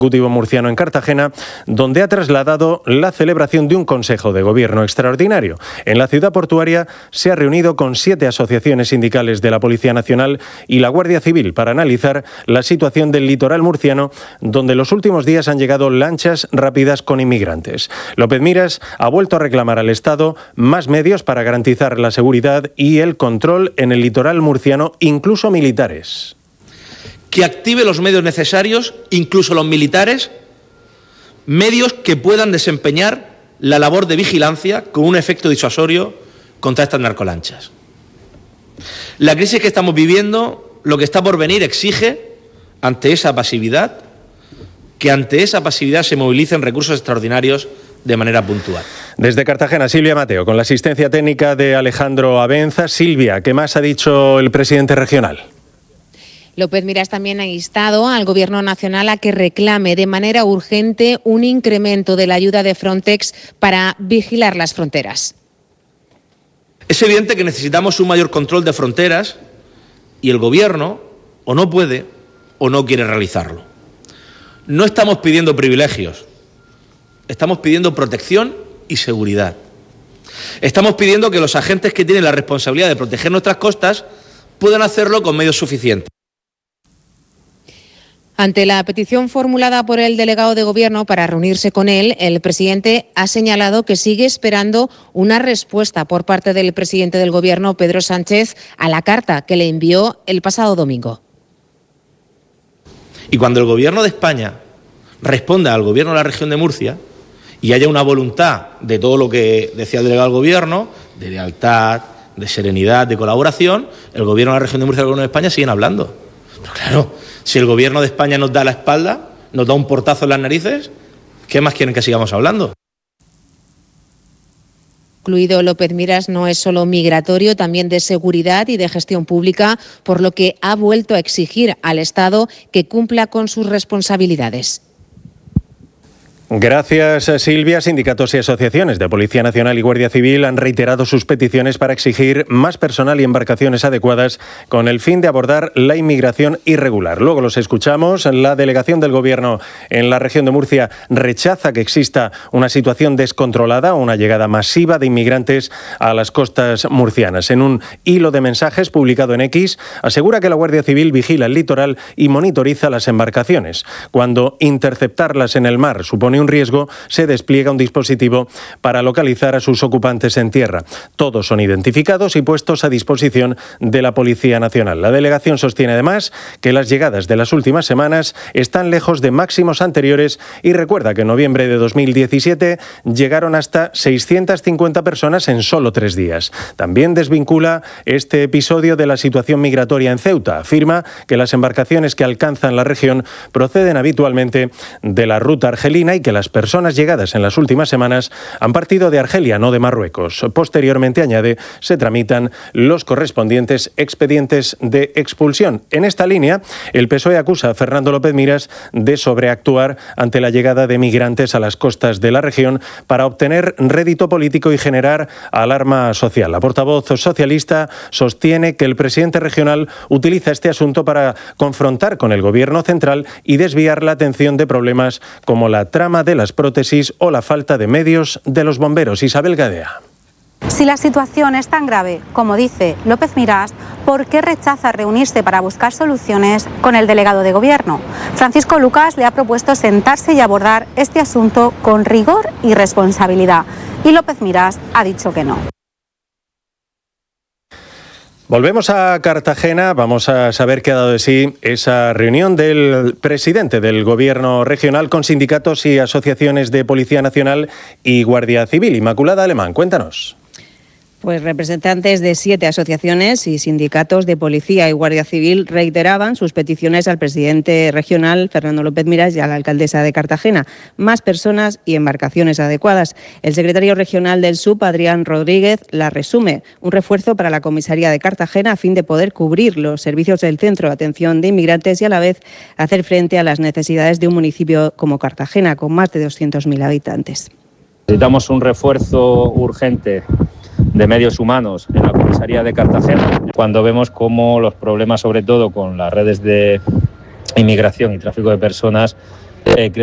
Ejecutivo murciano en Cartagena, donde ha trasladado la celebración de un Consejo de Gobierno extraordinario. En la ciudad portuaria se ha reunido con 7 asociaciones sindicales de la Policía Nacional y la Guardia Civil para analizar la situación del litoral murciano, donde en los últimos días han llegado lanchas rápidas con inmigrantes. López Miras ha vuelto a reclamar al Estado más medios para garantizar la seguridad y el control en el litoral murciano, incluso militares. Que active los medios necesarios, incluso los militares, medios que puedan desempeñar la labor de vigilancia con un efecto disuasorio contra estas narcolanchas. La crisis que estamos viviendo, lo que está por venir, exige, ante esa pasividad, que ante esa pasividad se movilicen recursos extraordinarios de manera puntual. Desde Cartagena, Silvia Mateo, con la asistencia técnica de Alejandro Abenza. Silvia, ¿qué más ha dicho el presidente regional? López Miras también ha instado al Gobierno nacional a que reclame de manera urgente un incremento de la ayuda de Frontex para vigilar las fronteras. Es evidente que necesitamos un mayor control de fronteras y el Gobierno o no puede o no quiere realizarlo. No estamos pidiendo privilegios, estamos pidiendo protección y seguridad. Estamos pidiendo que los agentes que tienen la responsabilidad de proteger nuestras costas puedan hacerlo con medios suficientes. Ante la petición formulada por el delegado de Gobierno para reunirse con él, el presidente ha señalado que sigue esperando una respuesta por parte del presidente del Gobierno, Pedro Sánchez, a la carta que le envió el pasado domingo. Y cuando el Gobierno de España responda al Gobierno de la región de Murcia y haya una voluntad de todo lo que decía el delegado del Gobierno, de lealtad, de serenidad, de colaboración, el Gobierno de la región de Murcia y el Gobierno de España siguen hablando. Pero claro, si el Gobierno de España nos da la espalda, nos da un portazo en las narices, ¿qué más quieren que sigamos hablando? Incluido López Miras no es solo migratorio, también de seguridad y de gestión pública, por lo que ha vuelto a exigir al Estado que cumpla con sus responsabilidades. Gracias, Silvia. Sindicatos y asociaciones de Policía Nacional y Guardia Civil han reiterado sus peticiones para exigir más personal y embarcaciones adecuadas con el fin de abordar la inmigración irregular. Luego los escuchamos. La delegación del Gobierno en la región de Murcia rechaza que exista una situación descontrolada o una llegada masiva de inmigrantes a las costas murcianas. En un hilo de mensajes publicado en X, asegura que la Guardia Civil vigila el litoral y monitoriza las embarcaciones. Cuando interceptarlas en el mar supone un riesgo, se despliega un dispositivo para localizar a sus ocupantes en tierra. Todos son identificados y puestos a disposición de la Policía Nacional. La delegación sostiene además que las llegadas de las últimas semanas están lejos de máximos anteriores y recuerda que en noviembre de 2017 llegaron hasta 650 personas en solo 3 días. También desvincula este episodio de la situación migratoria en Ceuta. Afirma que las embarcaciones que alcanzan la región proceden habitualmente de la ruta argelina y que las personas llegadas en las últimas semanas han partido de Argelia, no de Marruecos. Posteriormente, añade, se tramitan los correspondientes expedientes de expulsión. En esta línea, el PSOE acusa a Fernando López Miras de sobreactuar ante la llegada de migrantes a las costas de la región para obtener rédito político y generar alarma social. La portavoz socialista sostiene que el presidente regional utiliza este asunto para confrontar con el Gobierno central y desviar la atención de problemas como la trama de las prótesis o la falta de medios de los bomberos. Isabel Gadea. Si la situación es tan grave, como dice López Miras, ¿por qué rechaza reunirse para buscar soluciones con el delegado de Gobierno? Francisco Lucas le ha propuesto sentarse y abordar este asunto con rigor y responsabilidad. Y López Miras ha dicho que no. Volvemos a Cartagena, vamos a saber qué ha dado de sí esa reunión del presidente del Gobierno regional con sindicatos y asociaciones de Policía Nacional y Guardia Civil. Inmaculada Alemán, cuéntanos. Pues representantes de 7 asociaciones y sindicatos de Policía y Guardia Civil reiteraban sus peticiones al presidente regional, Fernando López Miras, y a la alcaldesa de Cartagena. Más personas y embarcaciones adecuadas. El secretario regional del SUP, Adrián Rodríguez, la resume. Un refuerzo para la comisaría de Cartagena a fin de poder cubrir los servicios del Centro de Atención de Inmigrantes y a la vez hacer frente a las necesidades de un municipio como Cartagena, con más de 200.000 habitantes. Necesitamos un refuerzo urgente de medios humanos en la comisaría de Cartagena, cuando vemos cómo los problemas, sobre todo con las redes de inmigración y tráfico de personas,